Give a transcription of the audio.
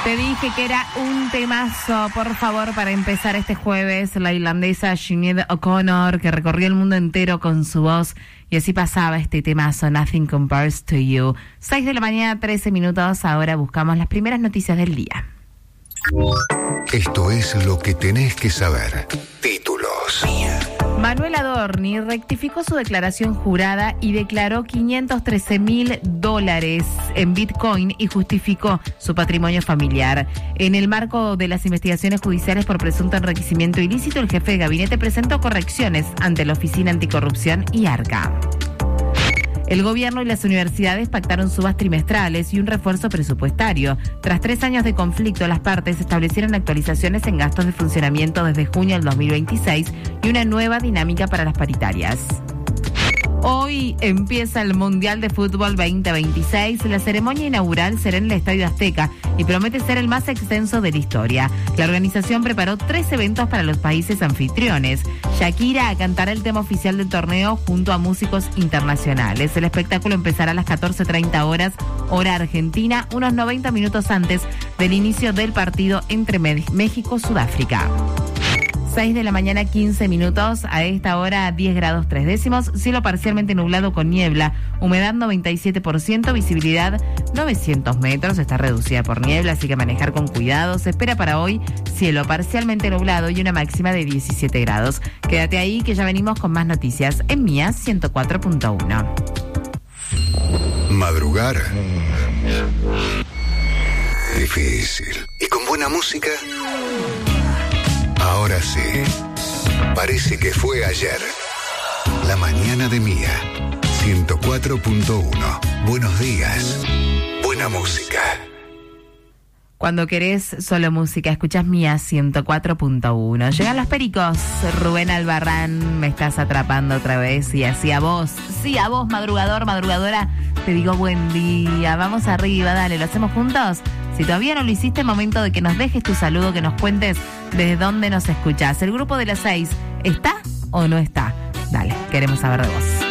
Te dije que era un temazo, por favor, para empezar este jueves, la irlandesa Sinead O'Connor, que recorrió el mundo entero con su voz, y así pasaba este temazo, Nothing Compares to You. 6 de la mañana, 13 minutos, ahora buscamos las primeras noticias del día. Esto es lo que tenés que saber. Títulos. Manuel Adorni rectificó su declaración jurada y declaró $513,000 en Bitcoin y justificó su patrimonio familiar. En el marco de las investigaciones judiciales por presunto enriquecimiento ilícito, el jefe de gabinete presentó correcciones ante la Oficina Anticorrupción y ARCA. El gobierno y las universidades pactaron subas trimestrales y un refuerzo presupuestario. Tras 3 años de conflicto, las partes establecieron actualizaciones en gastos de funcionamiento desde junio del 2026 y una nueva dinámica para las paritarias. Hoy empieza el Mundial de Fútbol 2026. La ceremonia inaugural será en el Estadio Azteca y promete ser el más extenso de la historia. La organización preparó 3 eventos para los países anfitriones. Shakira cantará el tema oficial del torneo junto a músicos internacionales. El espectáculo empezará a las 14:30 horas, hora argentina, unos 90 minutos antes del inicio del partido entre México y Sudáfrica. 6 de la mañana, 15 minutos, a esta hora 10 grados 3 décimos, cielo parcialmente nublado con niebla, humedad 97%, visibilidad 900 metros, está reducida por niebla, así que manejar con cuidado. Se espera para hoy cielo parcialmente nublado y una máxima de 17 grados. Quédate ahí que ya venimos con más noticias en Mía 104.1. Madrugar. Difícil. ¿Y con buena música? Ahora sí, parece que fue ayer. La mañana de Mía, 104.1. Buenos días, buena música. Cuando querés solo música, escuchás Mía 104.1. Llegan los pericos, Rubén Albarrán, me estás atrapando otra vez. Y así a vos, sí, a vos, madrugador, madrugadora, te digo buen día. Vamos arriba, dale, ¿lo hacemos juntos? Si todavía no lo hiciste, momento de que nos dejes tu saludo, que nos cuentes desde dónde nos escuchás. ¿El grupo de las 6 está o no está? Dale, queremos saber de vos.